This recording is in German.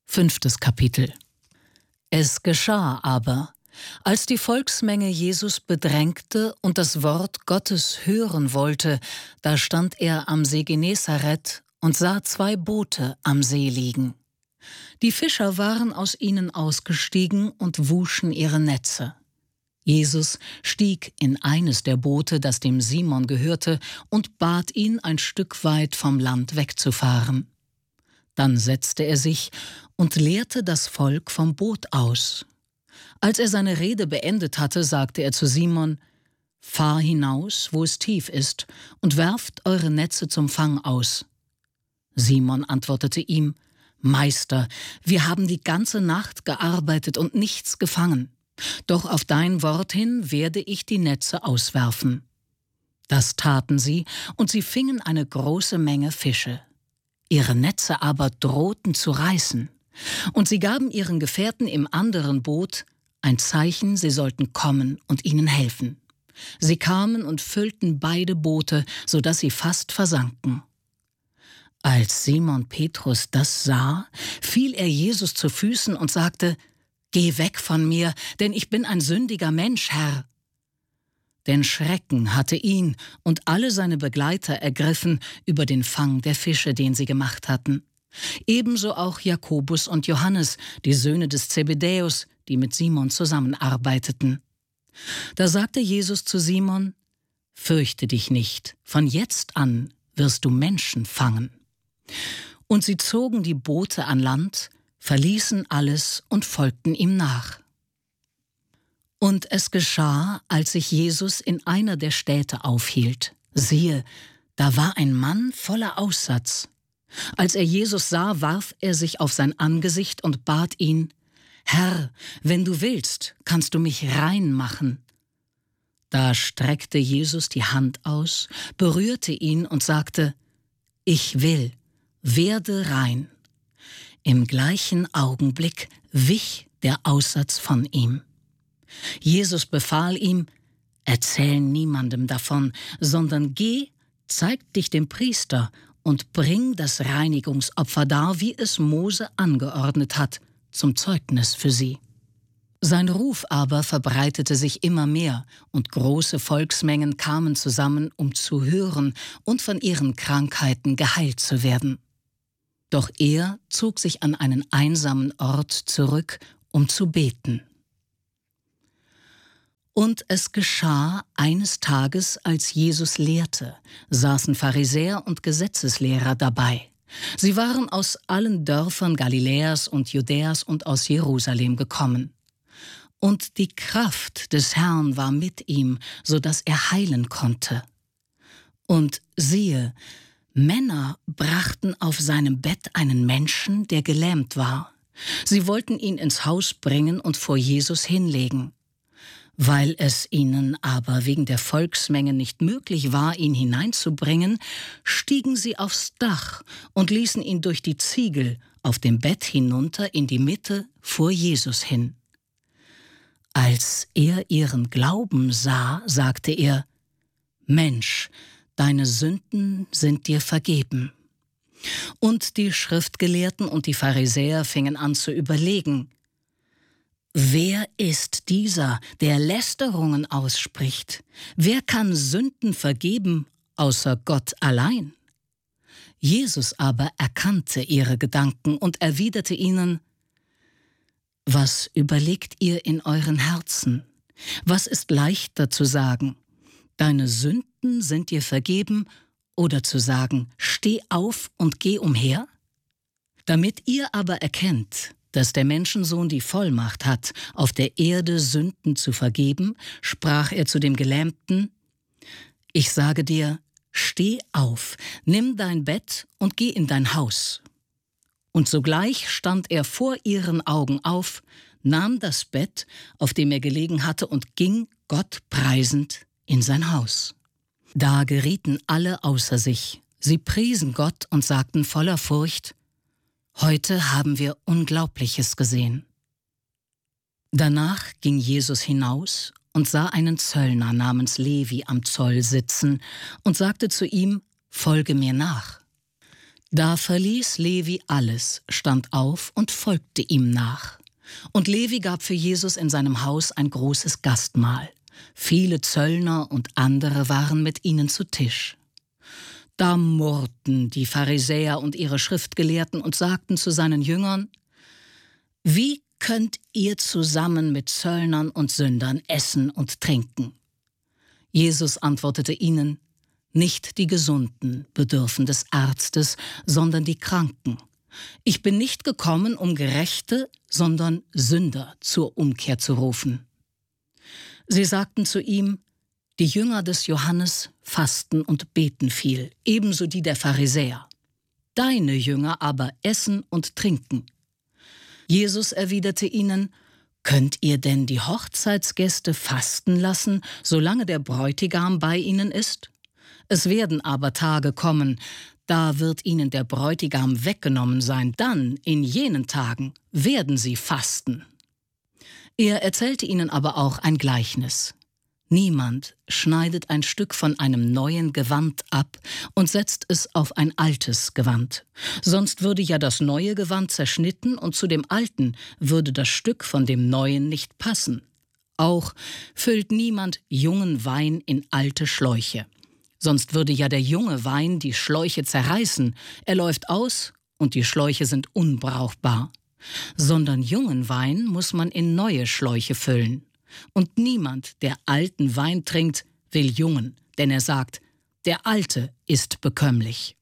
5. Kapitel. Es geschah aber, als die Volksmenge Jesus bedrängte und das Wort Gottes hören wollte, da stand er am See Genezareth und sah 2 Boote am See liegen. Die Fischer waren aus ihnen ausgestiegen und wuschen ihre Netze. Jesus stieg in eines der Boote, das dem Simon gehörte, und bat ihn, ein Stück weit vom Land wegzufahren. Dann setzte er sich und lehrte das Volk vom Boot aus. Als er seine Rede beendet hatte, sagte er zu Simon: »Fahr hinaus, wo es tief ist, und werft eure Netze zum Fang aus.« Simon antwortete ihm: »Meister, wir haben die ganze Nacht gearbeitet und nichts gefangen. Doch auf dein Wort hin werde ich die Netze auswerfen.« Das taten sie, und sie fingen eine große Menge Fische. Ihre Netze aber drohten zu reißen. Und sie gaben ihren Gefährten im anderen Boot ein Zeichen, sie sollten kommen und ihnen helfen. Sie kamen und füllten beide Boote, sodass sie fast versanken. Als Simon Petrus das sah, fiel er Jesus zu Füßen und sagte: »Geh weg von mir, denn ich bin ein sündiger Mensch, Herr.« Denn Schrecken hatte ihn und alle seine Begleiter ergriffen über den Fang der Fische, den sie gemacht hatten. Ebenso auch Jakobus und Johannes, die Söhne des Zebedäus, die mit Simon zusammenarbeiteten. Da sagte Jesus zu Simon: »Fürchte dich nicht, von jetzt an wirst du Menschen fangen.« Und sie zogen die Boote an Land, verließen alles und folgten ihm nach. Und es geschah, als sich Jesus in einer der Städte aufhielt. Siehe, da war ein Mann voller Aussatz. Als er Jesus sah, warf er sich auf sein Angesicht und bat ihn: »Herr, wenn du willst, kannst du mich rein machen.« Da streckte Jesus die Hand aus, berührte ihn und sagte: »Ich will, werde rein.« Im gleichen Augenblick wich der Aussatz von ihm. Jesus befahl ihm: »Erzähl niemandem davon, sondern geh, zeig dich dem Priester und bring das Reinigungsopfer dar, wie es Mose angeordnet hat, zum Zeugnis für sie.« Sein Ruf aber verbreitete sich immer mehr, und große Volksmengen kamen zusammen, um zu hören und von ihren Krankheiten geheilt zu werden. Doch er zog sich an einen einsamen Ort zurück, um zu beten. Und es geschah eines Tages, als Jesus lehrte, saßen Pharisäer und Gesetzeslehrer dabei. Sie waren aus allen Dörfern Galiläas und Judäas und aus Jerusalem gekommen. Und die Kraft des Herrn war mit ihm, so dass er heilen konnte. Und siehe, Männer brachten auf seinem Bett einen Menschen, der gelähmt war. Sie wollten ihn ins Haus bringen und vor Jesus hinlegen. Weil es ihnen aber wegen der Volksmenge nicht möglich war, ihn hineinzubringen, stiegen sie aufs Dach und ließen ihn durch die Ziegel auf dem Bett hinunter in die Mitte vor Jesus hin. Als er ihren Glauben sah, sagte er: »Mensch, deine Sünden sind dir vergeben.« Und die Schriftgelehrten und die Pharisäer fingen an zu überlegen: »Wer ist dieser, der Lästerungen ausspricht? Wer kann Sünden vergeben, außer Gott allein?« Jesus aber erkannte ihre Gedanken und erwiderte ihnen: »Was überlegt ihr in euren Herzen? Was ist leichter zu sagen: Deine Sünden sind dir vergeben, oder zu sagen: Steh auf und geh umher? Damit ihr aber erkennt, dass der Menschensohn die Vollmacht hat, auf der Erde Sünden zu vergeben, sprach er zu dem Gelähmten: Ich sage dir, steh auf, nimm dein Bett und geh in dein Haus. Und sogleich stand er vor ihren Augen auf, nahm das Bett, auf dem er gelegen hatte, und ging, Gott preisend, in sein Haus. Da gerieten alle außer sich. Sie priesen Gott und sagten voller Furcht: Heute haben wir Unglaubliches gesehen. Danach ging Jesus hinaus und sah einen Zöllner namens Levi am Zoll sitzen und sagte zu ihm: Folge mir nach. Da verließ Levi alles, stand auf und folgte ihm nach. Und Levi gab für Jesus in seinem Haus ein großes Gastmahl. Viele Zöllner und andere waren mit ihnen zu Tisch. Da murrten die Pharisäer und ihre Schriftgelehrten und sagten zu seinen Jüngern: Wie könnt ihr zusammen mit Zöllnern und Sündern essen und trinken? Jesus antwortete ihnen: Nicht die Gesunden bedürfen des Arztes, sondern die Kranken. Ich bin nicht gekommen, um Gerechte, sondern Sünder zur Umkehr zu rufen. Sie sagten zu ihm: Die Jünger des Johannes fasten und beten viel, ebenso die der Pharisäer. Deine Jünger aber essen und trinken. Jesus erwiderte ihnen: Könnt ihr denn die Hochzeitsgäste fasten lassen, solange der Bräutigam bei ihnen ist? Es werden aber Tage kommen, da wird ihnen der Bräutigam weggenommen sein, dann, in jenen Tagen, werden sie fasten. Er erzählte ihnen aber auch ein Gleichnis. Niemand schneidet ein Stück von einem neuen Gewand ab und setzt es auf ein altes Gewand. Sonst würde ja das neue Gewand zerschnitten und zu dem alten würde das Stück von dem neuen nicht passen. Auch füllt niemand jungen Wein in alte Schläuche. Sonst würde ja der junge Wein die Schläuche zerreißen. Er läuft aus und die Schläuche sind unbrauchbar. Sondern jungen Wein muss man in neue Schläuche füllen. Und niemand, der alten Wein trinkt, will jungen, denn er sagt: Der alte ist bekömmlich.